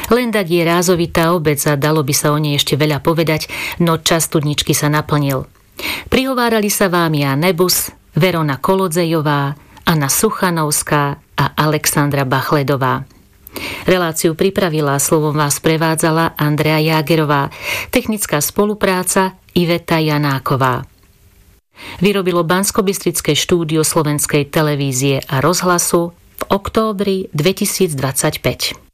Lendak je rázovitá obec a dalo by sa o nej ešte veľa povedať, no čas studničky sa naplnil. Prihovárali sa vám Ján Nebus, Verona Kolodzejová, Anna Suchanovská a Alexandra Bachledová. Reláciu pripravila a slovom vás prevádzala Andrea Jágerová, technická spolupráca Iveta Janáková. Vyrobilo Banskobystrické štúdio Slovenskej televízie a rozhlasu v októbri 2025.